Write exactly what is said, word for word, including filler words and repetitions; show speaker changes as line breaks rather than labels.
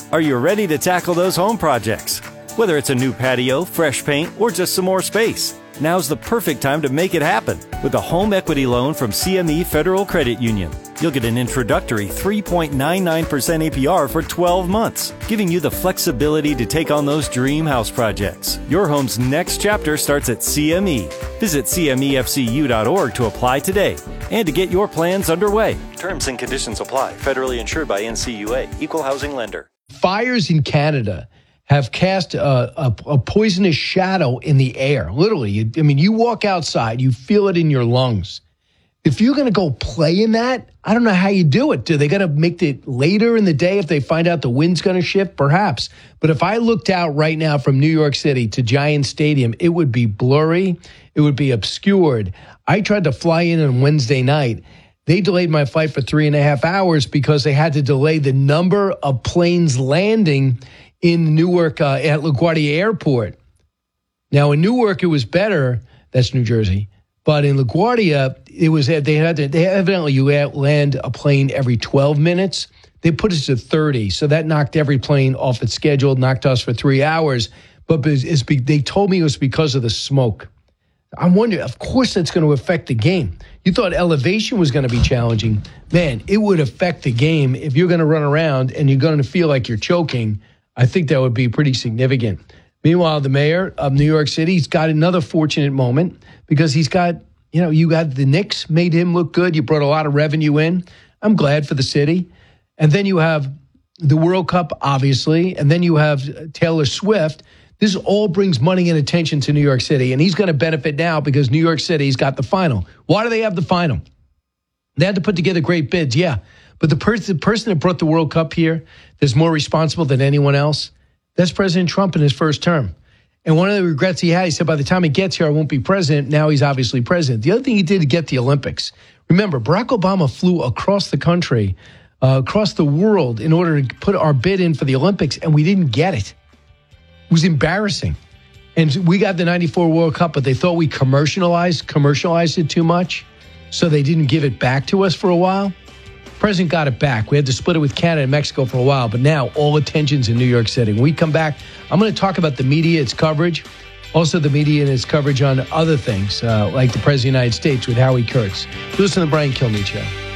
Are you ready to tackle those home projects? Whether it's a new patio, fresh paint, or just some more space, now's the perfect time to make it happen with a home equity loan from C M E Federal Credit Union. You'll get an introductory three point nine nine percent A P R for twelve months, giving you the flexibility to take on those dream house projects. Your home's next chapter starts at C M E. Visit C M E F C U dot org to apply today and to get your plans underway. Terms and conditions apply. Federally insured by N C U A. Equal housing lender.
Fires in Canada have cast a, a, a poisonous shadow in the air. Literally, you, I mean, you walk outside, you feel it in your lungs. If you're going to go play in that, I don't know how you do it. Do they got to make it later in the day if they find out the wind's going to shift? Perhaps. But if I looked out right now from New York City to Giant Stadium, it would be blurry. It would be obscured. I tried to fly in on Wednesday night. They delayed my flight for three and a half hours because they had to delay the number of planes landing in Newark uh, at LaGuardia Airport. Now, in Newark, it was better. That's New Jersey. But in LaGuardia, it was they had to, they evidently you land a plane every twelve minutes. They put us to thirty, so that knocked every plane off its schedule, knocked us for three hours. But it's, it's, they told me it was because of the smoke. I'm wondering, of course, that's going to affect the game. You thought elevation was going to be challenging. Man, it would affect the game if you're going to run around and you're going to feel like you're choking. I think that would be pretty significant. Meanwhile, the mayor of New York City, he's got another fortunate moment because he's got, you know, you got the Knicks made him look good. You brought a lot of revenue in. I'm glad for the city. And then you have the World Cup, obviously. And then you have Taylor Swift. This all brings money and attention to New York City. And he's going to benefit now because New York City's got the final. Why do they have the final? They had to put together great bids, yeah. But the, per- the person that brought the World Cup here that's more responsible than anyone else, that's President Trump in his first term. And one of the regrets he had, he said, by the time he gets here, I won't be president. Now he's obviously president. The other thing he did to get the Olympics. Remember, Barack Obama flew across the country, uh, across the world in order to put our bid in for the Olympics, and we didn't get it. It was embarrassing. And we got the ninety-four World Cup, but they thought we commercialized, commercialized it too much, so they didn't give it back to us for a while. President got it back. We had to split it with Canada and Mexico for a while, but now all attention's in New York City. When we come back, I'm going to talk about the media, its coverage, also the media and its coverage on other things, uh, like the President of the United States with Howie Kurtz. Listen to the Brian Kilmeade Show.